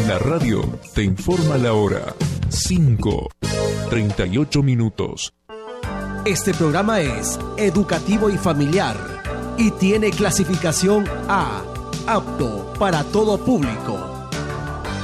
La radio te informa la hora. 5:38. Este programa es educativo y familiar y tiene clasificación A, apto para todo público.